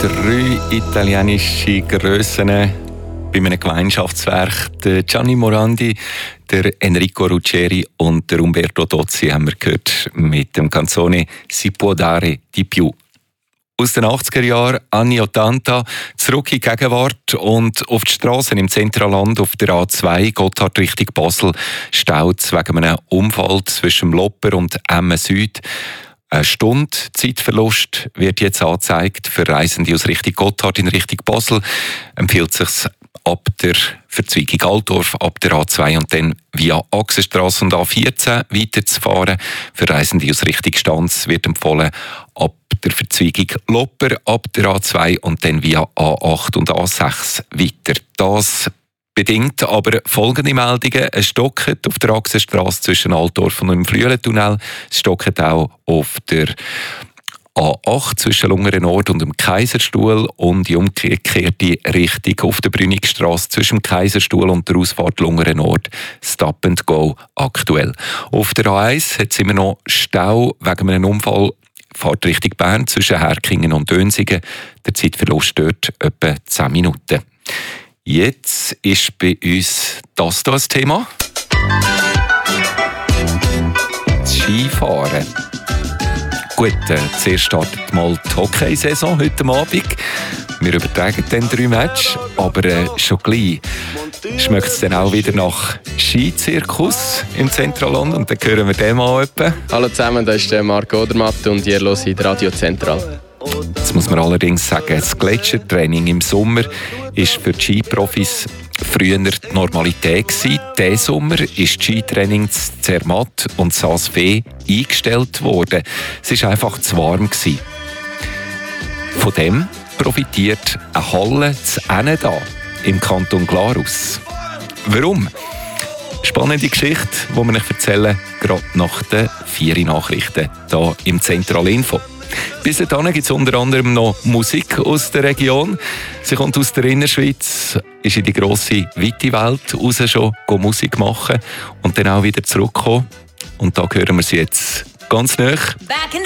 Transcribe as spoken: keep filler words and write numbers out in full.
Drei italienische Grössen bei einem Gemeinschaftswerk. Der Gianni Morandi, der Enrico Ruggeri und der Umberto Tozzi haben wir gehört mit dem Canzone «Si può dare di più». Aus den achtziger Jahren, Anni ottanta, zurück in die Gegenwart und auf die Strassen im Zentralland auf der A zwei, Gotthard Richtung Basel, staut es wegen einem Unfall zwischen Lopper und Emmen Süd. Eine Stunde Zeitverlust wird jetzt angezeigt für Reisende aus Richtung Gotthard in Richtung Basel. Empfiehlt es sich ab der Verzweigung Altdorf, ab der A zwei und dann via Achsenstrasse und A vierzehn weiterzufahren. Für Reisende aus Richtung Stanz wird empfohlen, ab der Verzweigung Lopper, ab der A zwei und dann via A acht und A sechs weiter. Das bedingt aber folgende Meldungen. Es stockt auf der Achsenstrasse zwischen Altdorf und dem Flüelentunnel. Es stockt auch auf der A acht zwischen Lungeren Nord und dem Kaiserstuhl und die umgekehrte Richtung auf der Brünigstrasse zwischen dem Kaiserstuhl und der Ausfahrt Lungeren Nord. Stop and Go aktuell. Auf der A eins hat es immer noch Stau wegen einem Unfall. Fahrt Richtung Bern zwischen Herkingen und Dönsigen. Der Zeitverlust dort etwa zehn Minuten. Jetzt ist bei uns das hier das Thema. Das Skifahren. Gut, äh, zuerst startet mal die Hockeysaison heute Abend. Wir übertragen dann drei Matches, aber äh, schon gleich schmeckt es dann auch wieder nach Skizirkus im Zentralland und dann hören wir den mal etwa. Hallo zusammen, das ist der Marco Odermatt und ihr hört Radio Zentral. Jetzt muss man allerdings sagen, das Gletschertraining im Sommer ist für die Skiprofis früher die Normalität gewesen. Diesen Sommer ist das Skitraining zu Zermatt und Saas-Fee eingestellt worden. Es war einfach zu warm gewesen. Von dem profitiert eine Halle zu Enneda im Kanton Glarus. Warum? Spannende Geschichte, die wir euch erzählen, gerade nach den vier Nachrichten hier im Zentralinfo. Bis dahin gibt es unter anderem noch Musik aus der Region. Sie kommt aus der Innerschweiz, ist in die grosse, weite Welt raus schon Musik machen und dann auch wieder zurückkommen. Und da hören wir sie jetzt ganz nah.